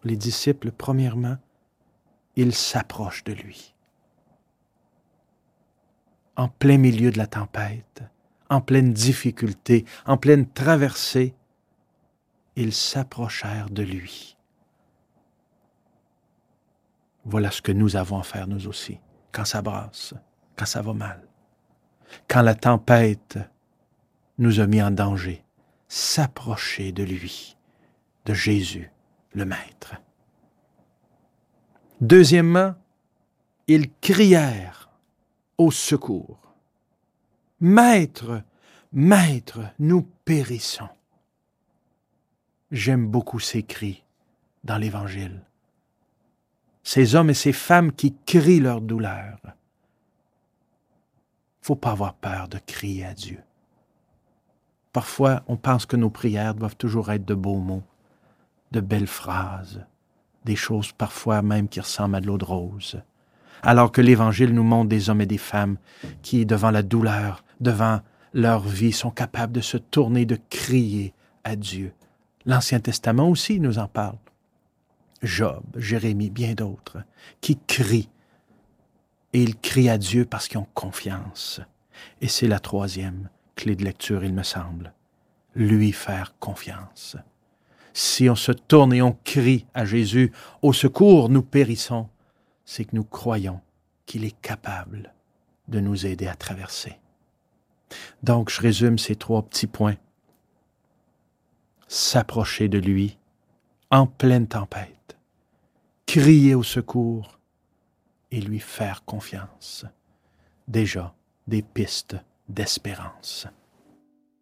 les disciples, premièrement, ils s'approchent de lui. En plein milieu de la tempête, en pleine difficulté, en pleine traversée, ils s'approchèrent de lui. Voilà ce que nous avons à faire nous aussi, quand ça brasse, quand ça va mal, quand la tempête nous a mis en danger, s'approcher de lui, de Jésus, le Maître. Deuxièmement, ils crièrent au secours. « Maître, Maître, nous périssons. » J'aime beaucoup ces cris dans l'Évangile. Ces hommes et ces femmes qui crient leur douleur. Il ne faut pas avoir peur de crier à Dieu. Parfois, on pense que nos prières doivent toujours être de beaux mots, de belles phrases, des choses parfois même qui ressemblent à de l'eau de rose. Alors que l'Évangile nous montre des hommes et des femmes qui, devant la douleur, devant leur vie, sont capables de se tourner, de crier à Dieu. L'Ancien Testament aussi nous en parle. Job, Jérémie, bien d'autres, qui crient. Et ils crient à Dieu parce qu'ils ont confiance. Et c'est la troisième clé de lecture, il me semble. Lui faire confiance. Si on se tourne et on crie à Jésus, « Au secours, nous périssons », c'est que nous croyons qu'il est capable de nous aider à traverser. Donc, je résume ces 3 petits points. S'approcher de lui en pleine tempête, crier au secours et lui faire confiance. Déjà, des pistes d'espérance.